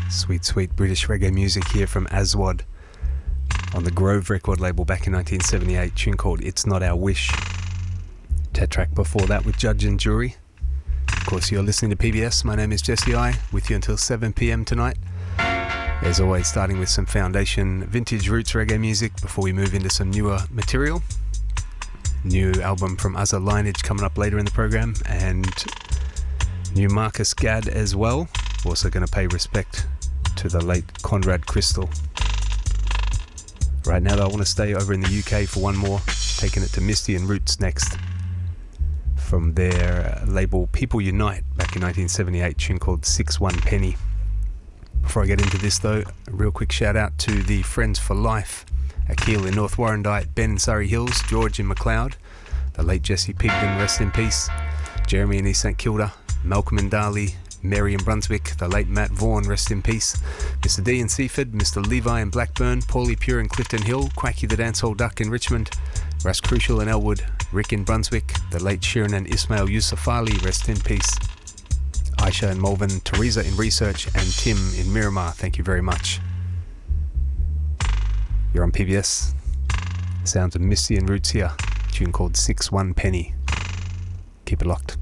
Sweet, sweet British reggae music here from Aswad on the Grove record label back in 1978, tune called It's Not Our Wish. Track before that with Judge and Jury. Of course, you're listening to PBS. My name is Jesse I, with you until 7 p.m. tonight. As always, starting with some foundation vintage roots reggae music before we move into some newer material. New album from Azza Lineage coming up later in the program, and new Marcus Gadd as well. Also going to pay respect to the late Conrad Crystal. Right now though, I want to stay over in the UK for one more, taking it to Misty and Roots next. From their label People Unite back in 1978, tune called 61 Penny. Before I get into this though, a real quick shout out to the Friends for Life, Akil in North Warrandyte, Ben in Surrey Hills, George in McLeod, the late Jesse Pigden, rest in peace, Jeremy in East St Kilda, Malcolm in Darley, Mary in Brunswick, the late Matt Vaughan, rest in peace, Mr D in Seaford, Mr Levi in Blackburn, Paulie Pure in Clifton Hill, Quacky the Dancehall Duck in Richmond, Russ Crucial in Elwood, Rick in Brunswick, the late Shirin and Ismail Yusufali, rest in peace, Aisha in Malvern, Teresa in Research, and Tim in Miramar, thank you very much. You're on PBS, sounds of Misty and Roots here, tune called 61 Penny. Keep it locked.